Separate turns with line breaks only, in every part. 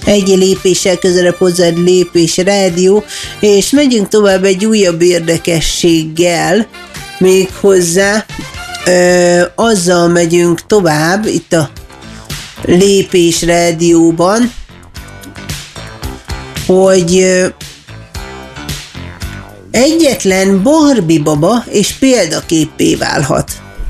egy lépéssel közelebb hozzád Lépés Rádió, és megyünk tovább egy újabb érdekességgel, méghozzá azzal megyünk tovább itt a Lépés Rádióban, hogy egyetlen Barbie baba és példaképpé válhat.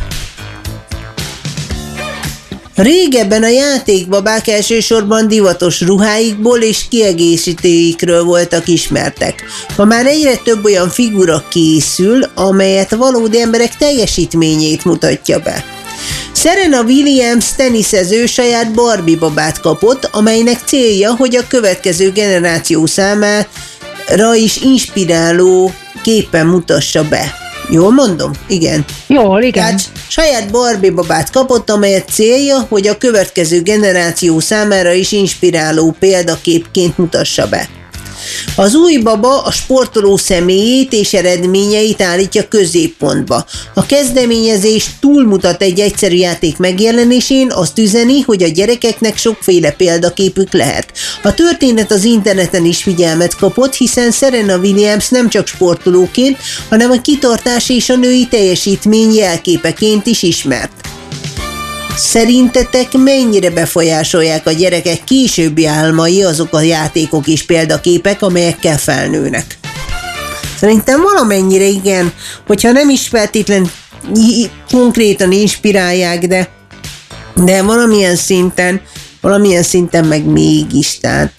Régebben a játékbabák elsősorban divatos ruháikból és kiegészítőikről voltak ismertek. Ma már egyre több olyan figura készül, amelyet valódi emberek teljesítményét mutatja be. Serena Williams teniszező saját Barbie babát kapott, amelynek célja, hogy a következő generáció számára is inspiráló képen mutassa be. Jól mondom? Igen.
Jól, igen.
Tehát saját Barbie babát kapott, amelyet célja, hogy a következő generáció számára is inspiráló példaképként mutassa be. Az új baba a sportoló személyét és eredményeit állítja középpontba. A kezdeményezés túlmutat egy egyszerű játék megjelenésén, azt üzeni, hogy a gyerekeknek sokféle példaképük lehet. A történet az interneten is figyelmet kapott, hiszen Serena Williams nem csak sportolóként, hanem a kitartás és a női teljesítmény jelképeként is ismert. Szerintetek mennyire befolyásolják a gyerekek későbbi álmai azok a játékok és példaképek, amelyekkel felnőnek? Szerintem valamennyire igen, hogyha nem is feltétlen konkrétan inspirálják, de valamilyen szinten meg mégis, tehát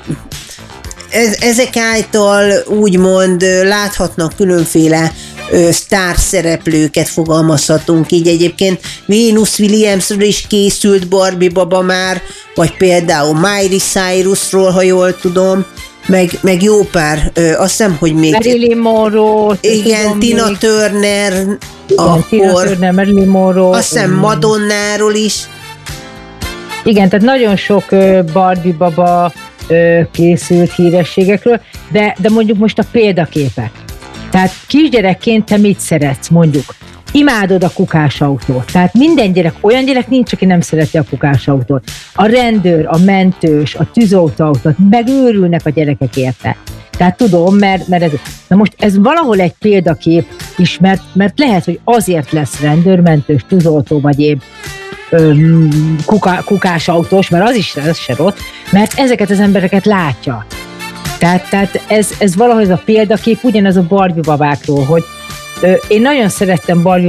ezek által úgymond láthatnak különféle sztárszereplőket, fogalmazhatunk így. Egyébként Venus Williamsről is készült Barbie baba már, vagy például Miley Cyrusról, ha jól tudom, meg jó pár, azt hiszem, hogy még...
Marilyn Monroe.
Igen, Tina még. Turner.
Igen, Tina Turner, Marilyn Monroe.
Azt hiszem Madonnáról is.
Igen, tehát nagyon sok Barbie baba készült hírességekről, de mondjuk most a példaképek. Tehát kisgyerekként te mit szeretsz, mondjuk? Imádod a kukásautót. Tehát minden gyerek, olyan gyerek nincs, aki nem szereti a kukásautót. A rendőr, a mentős, a tűzoltóautót, megőrülnek a gyerekek érte. Tehát tudom, mert ez... Na most ez valahol egy példakép is, mert lehet, hogy azért lesz rendőr, mentős, tűzoltó, vagy épp kukásautós, mert az se rossz, mert ezeket az embereket látja. Tehát ez valahogy ez a példakép ugyanaz a Barbie babákról, hogy én nagyon szerettem Barbie